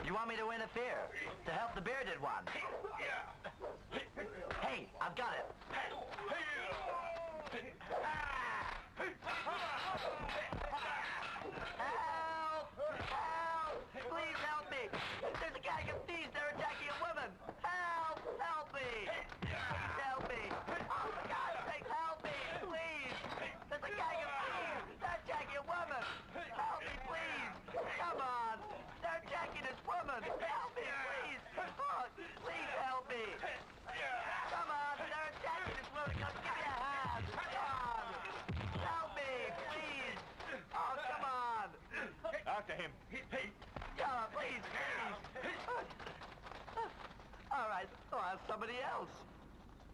You want me to interfere? To help the bearded one? Yeah. Hey, I've got it. Help! Help! Please help me! There's a gang of thieves. They're attacking a woman. Help! Help me! Please help me! Oh, for God's sake, help me! Please! There's a gang of thieves. They're attacking a woman. Help me, please! Come on! They're attacking this woman. Help me, please! Oh, please help me! Come on! They're attacking this woman. Come give me a hand! Come on! Help me, please! Oh, come on! After him. Yeah, please, please. All right, I'll have somebody else.